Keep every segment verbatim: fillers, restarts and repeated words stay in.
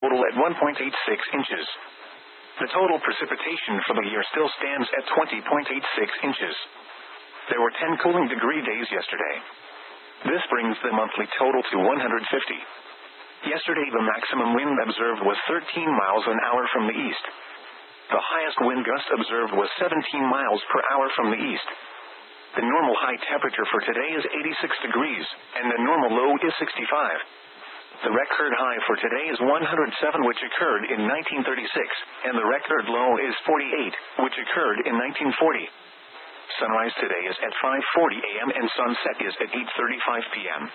total at one point eight six inches. The total precipitation for the year still stands at twenty point eight six inches. There were ten cooling degree days yesterday. This brings the monthly total to one hundred fifty. Yesterday the maximum wind observed was thirteen miles an hour from the east. The highest wind gust observed was seventeen miles per hour from the east. The normal high temperature for today is eighty-six degrees, and the normal low is sixty-five. The record high for today is one hundred seven, which occurred in nineteen thirty-six, and the record low is forty-eight, which occurred in nineteen forty. Sunrise today is at five forty a m and sunset is at eight thirty-five p m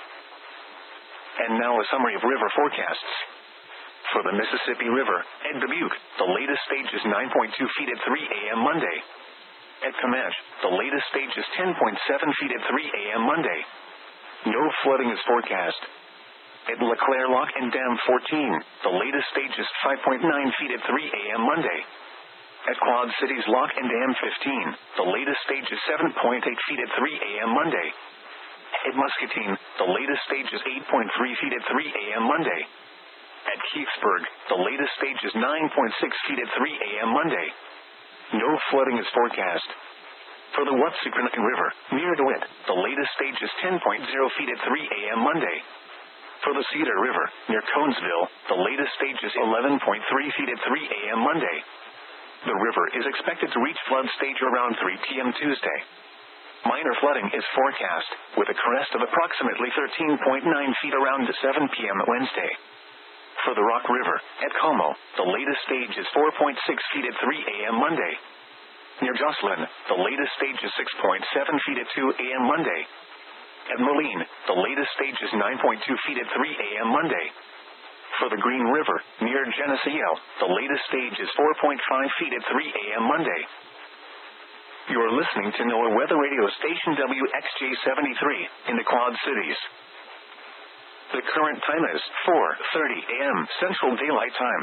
And now a summary of river forecasts. For the Mississippi River, at Dubuque, the latest stage is nine point two feet at three a m Monday. At Comanche, the latest stage is ten point seven feet at three a m Monday. No flooding is forecast. At LeClaire Lock and Dam fourteen, the latest stage is five point nine feet at three a m Monday. At Quad Cities Lock and Dam fifteen, the latest stage is seven point eight feet at three a m Monday. At Muscatine, the latest stage is eight point three feet at three a m Monday. At Keithsburg, the latest stage is nine point six feet at three a m Monday. No flooding is forecast. For the Wapsipinicon River, near DeWitt, the latest stage is ten point zero feet at three a m Monday. For the Cedar River, near Conesville, the latest stage is eleven point three feet at three a m Monday. The river is expected to reach flood stage around three p m Tuesday. Minor flooding is forecast, with a crest of approximately thirteen point nine feet around seven p m Wednesday. For the Rock River, at Como, the latest stage is four point six feet at three a m Monday. Near Jocelyn, the latest stage is six point seven feet at two a m Monday. At Moline, the latest stage is nine point two feet at three a m Monday. For the Green River, near Geneseo, the latest stage is four point five feet at three a m Monday. You are listening to NOAA Weather Radio Station W X J seventy-three, in the Quad Cities. The current time is four thirty a m Central Daylight Time.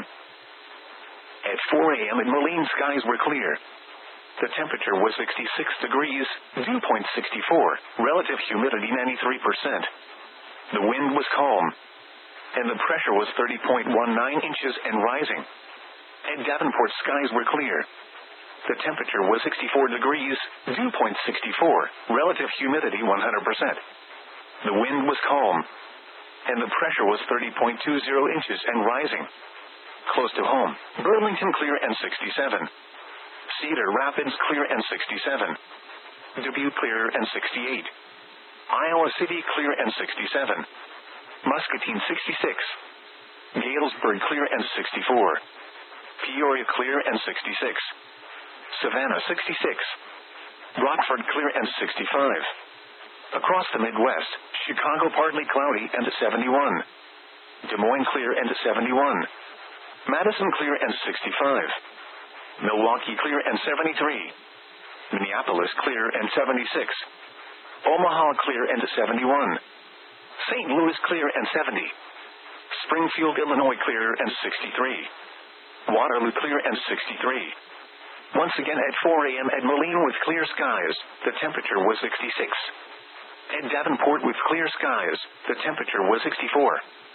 At four a m in Moline, skies were clear. The temperature was sixty-six degrees, dew point sixty-four, relative humidity ninety-three percent. The wind was calm, and the pressure was thirty point one nine inches and rising. At Davenport, skies were clear. The temperature was sixty-four degrees, dew point sixty-four, relative humidity one hundred percent. The wind was calm, and the pressure was thirty point two zero inches and rising. Close to home, Burlington clear and sixty-seven. Cedar Rapids clear and sixty-seven. Dubuque clear and sixty-eight. Iowa City clear and sixty-seven. Muscatine sixty-six. Galesburg clear and sixty-four. Peoria clear and sixty-six. Savannah sixty-six. Rockford clear and sixty-five. Across the Midwest, Chicago partly cloudy and seventy-one. Des Moines clear and seventy-one. Madison clear and sixty-five. Milwaukee clear and seventy-three. Minneapolis clear and seventy-six. Omaha clear and seventy-one. Saint Louis clear and seventy. Springfield, Illinois clear and sixty-three. Waterloo clear and sixty-three. Once again at four a m at Moline with clear skies, the temperature was sixty-six. At Davenport with clear skies, the temperature was sixty-four.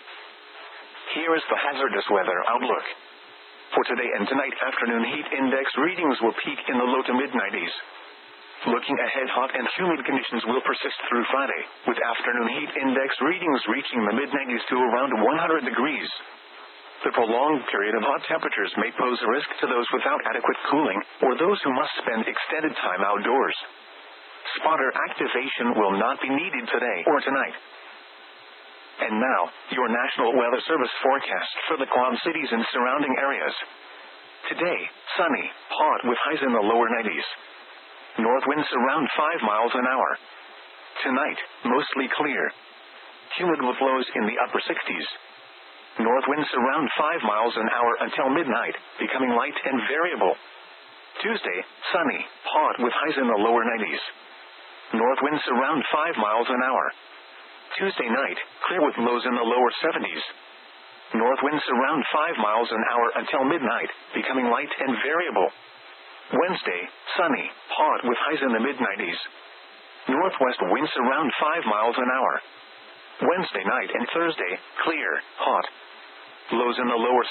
Here is the hazardous weather outlook. For today and tonight, afternoon heat index readings will peak in the low to mid nineties. Looking ahead, hot and humid conditions will persist through Friday, with afternoon heat index readings reaching the mid nineties to around one hundred degrees. The prolonged period of hot temperatures may pose a risk to those without adequate cooling, or those who must spend extended time outdoors. Spotter activation will not be needed today or tonight. And now, your National Weather Service forecast for the Quad Cities and surrounding areas. Today, sunny, hot with highs in the lower nineties. North winds around five miles an hour. Tonight, mostly clear. Humid with lows in the upper sixties. North winds around five miles an hour until midnight, becoming light and variable. Tuesday, sunny, hot with highs in the lower nineties. North winds around five miles an hour. Tuesday night, clear with lows in the lower seventies. North winds around five miles an hour until midnight, becoming light and variable. Wednesday, sunny, hot with highs in the mid nineties. Northwest winds around five miles an hour. Wednesday night and Thursday, clear, hot. Lows in the lower